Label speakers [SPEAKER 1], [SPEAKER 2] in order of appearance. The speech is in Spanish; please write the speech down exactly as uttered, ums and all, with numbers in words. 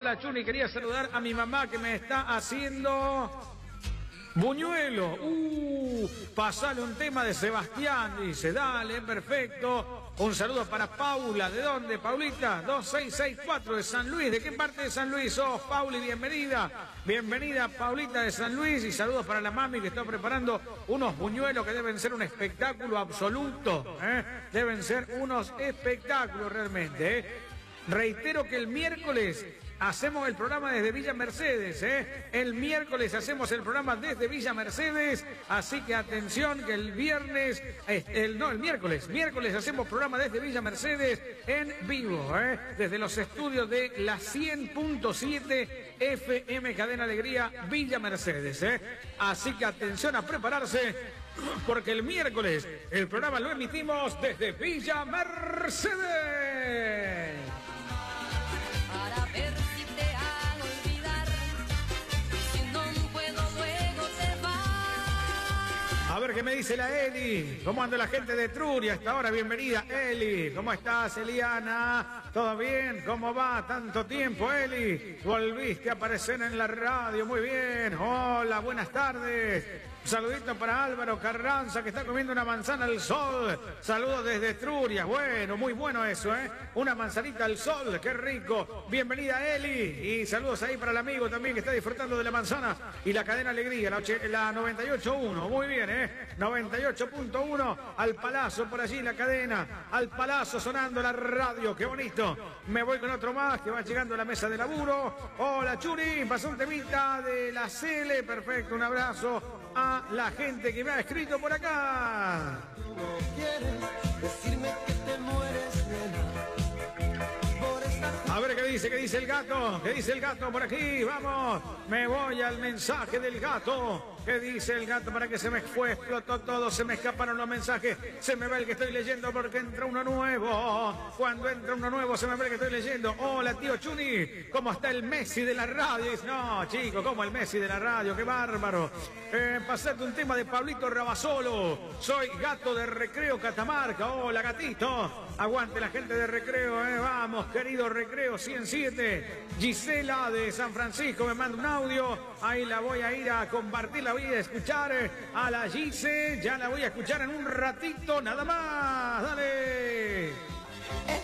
[SPEAKER 1] Hola, Chuni, quería saludar a mi mamá que me está haciendo buñuelo. Uh, pasale un tema de Sebastián, dice. Dale, perfecto. Un saludo para Paula. ¿De dónde, Paulita? dos seis seis cuatro de San Luis. ¿De qué parte de San Luis sos, Pauli? Bienvenida. Bienvenida, Paulita de San Luis. Y saludos para la mami que está preparando unos buñuelos que deben ser un espectáculo absoluto. ¿eh? Deben ser unos espectáculos realmente. ¿eh? Reitero que el miércoles hacemos el programa desde Villa Mercedes, ¿eh? El miércoles hacemos el programa desde Villa Mercedes, así que atención que el viernes, el, no, el miércoles, miércoles hacemos programa desde Villa Mercedes en vivo, ¿eh? Desde los estudios de la cien punto siete F M Cadena Alegría Villa Mercedes, ¿eh? Así que atención a prepararse, porque el miércoles el programa lo emitimos desde Villa Mercedes.
[SPEAKER 2] Para ver si te hago olvidar, si no puedo luego te vas.
[SPEAKER 1] A ver qué me dice la Eli. ¿Cómo anda la gente de Etruria hasta ahora? Bienvenida, Eli. ¿Cómo estás, Eliana? ¿Todo bien? ¿Cómo va? Tanto tiempo, Eli. Volviste a aparecer en la radio. Muy bien. Hola, buenas tardes. Un saludito para Álvaro Carranza, que está comiendo una manzana al sol. Saludos desde Etruria. Bueno, muy bueno eso, ¿eh? Una manzanita al sol, qué rico. Bienvenida, Eli. Y saludos ahí para el amigo también que está disfrutando de la manzana y la cadena Alegría, la, la noventa y ocho punto uno. Muy bien, ¿eh? noventa y ocho punto uno al Palazzo, por allí la cadena. Al Palazzo sonando la radio, qué bonito. Me voy con otro más que va llegando a la mesa de laburo. Hola, Churi. Pasó un temita de la Cele. Perfecto, un abrazo a la gente que me ha escrito por acá.
[SPEAKER 3] Tú no quieres decirme que te mueres, nena, por esta...
[SPEAKER 1] A ver qué dice, qué dice el gato, qué dice el gato por aquí, vamos. Me voy al mensaje del gato. ¿Qué dice el gato? Para que se me fue, explotó todo, se me escaparon los mensajes, se me va el que estoy leyendo porque entra uno nuevo. Cuando entra uno nuevo se me va el que estoy leyendo. Hola, tío Chuni, ¿cómo está el Messi de la radio? Dice, no, chico, ¿cómo el Messi de la radio? ¡Qué bárbaro! Eh, pasate un tema de Pablito Rabasolo. Soy gato de Recreo Catamarca. Hola, gatito. Aguante la gente de Recreo, eh. Vamos, querido Recreo cien siete. Gisela de San Francisco me manda un audio. Ahí la voy a ir a compartir, la voy a escuchar a la Gise. Ya la voy a escuchar en un ratito, nada más. Dale.